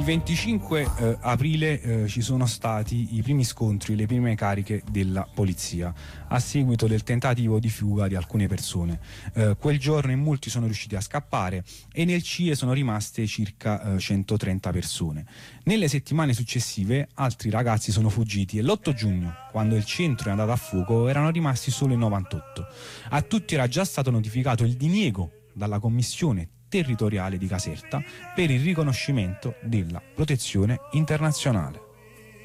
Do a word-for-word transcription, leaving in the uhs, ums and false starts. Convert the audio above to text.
venticinque eh, aprile eh, ci sono stati i primi scontri, le prime cariche della polizia a seguito del tentativo di fuga di alcune persone. Eh, quel giorno in molti sono riusciti a scappare e nel C I E sono rimaste circa eh, centotrenta persone. Nelle settimane successive altri ragazzi sono fuggiti e l'otto giugno, quando il centro è andato a fuoco, erano rimasti solo in novantotto. A tutti era già stato notificato il diniego dalla commissione territoriale di Caserta per il riconoscimento della protezione internazionale.